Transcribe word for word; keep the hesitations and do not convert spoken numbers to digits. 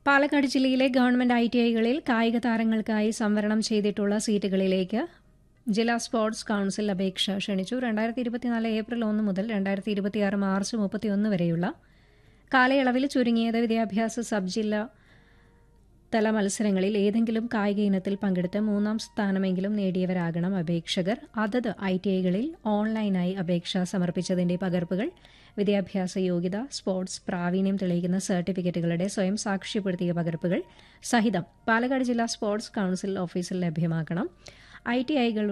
പാലക്കാട് ജില്ലയിലെ government I T ഐകളിൽ കായിക താരങ്ങൾക്കായി സംവരണം ചെയ്തിട്ടുള്ള സീറ്റുകളിലേക്ക് ജില്ലാ സ്പോർട്സ് കൌൺസിൽ അപേക്ഷ ക്ഷണിച്ചു. രണ്ടായിരത്തി ഇരുപത്തിനാല് ഏപ്രിൽ ഒന്ന് മുതൽ രണ്ടായിരത്തി ഇരുപത്തിയാറ് മാർച്ച് മുപ്പത്തിയൊന്ന് വരെയുള്ള കാലയളവിൽ ചുരുങ്ങിയത് വിദ്യാഭ്യാസ സബ് ജില്ലാ തല മത്സരങ്ങളിൽ ഏതെങ്കിലും കായിക ഇനത്തിൽ പങ്കെടുത്ത് മൂന്നാം സ്ഥാനമെങ്കിലും നേടിയവരാകണം അപേക്ഷകർ. അതത് ഐ ടി ഐകളിൽ ഓൺലൈനായി അപേക്ഷ സമർപ്പിച്ചതിന്റെ പകർപ്പുകൾ, വിദ്യാഭ്യാസ യോഗ്യത, സ്പോർട്സ് പ്രാവീണ്യം തെളിയിക്കുന്ന സർട്ടിഫിക്കറ്റുകളുടെ സ്വയം സാക്ഷ്യപ്പെടുത്തിയ പകർപ്പുകൾ സഹിതം പാലക്കാട് ജില്ലാ സ്പോർട്സ് കൌൺസിൽ ഓഫീസിൽ ലഭ്യമാക്കണം. I T ഐകൾ